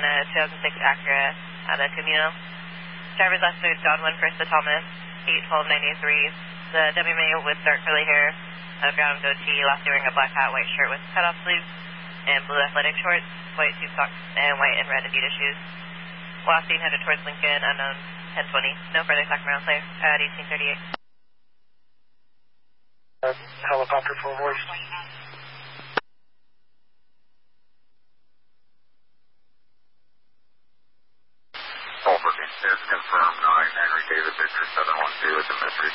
2006 Acura at the Camino. Driver's last name is Godwin, first to Thomas, 81293. The WMA with dark curly hair, a brown goatee, last wearing a black hat, white shirt with cutoff sleeves, and blue athletic shorts, white tube socks, and white and red Adidas shoes. Last seen headed towards Lincoln, unknown, 1020. No further talk around play at 1838. Helicopter for voice. Over is confirmed 9 Henry David Victor 712 is a mystery.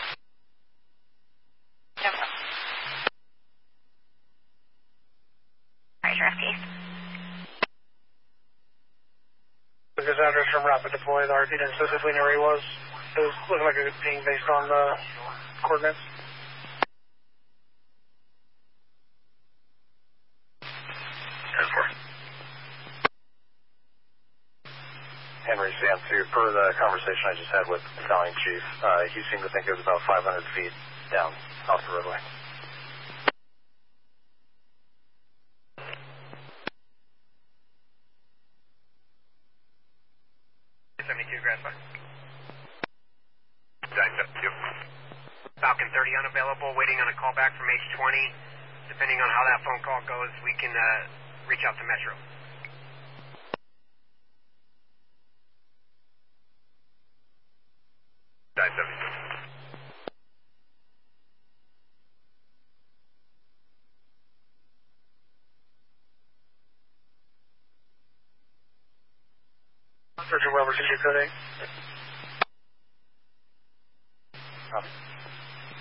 Roger, FT. This is address from Rapid Deploy. The RP didn't specifically know where he was. It was looking like it was being based on the coordinates. Henry Sam 2, per the conversation I just had with the Battalion Chief, he seemed to think it was about 500 feet down off the roadway. 72 Grand 5. Falcon 30 unavailable, waiting on a call back from H20. Depending on how that phone call goes, we can reach out to Metro. Virgin Weber, 6 code 8. Copy.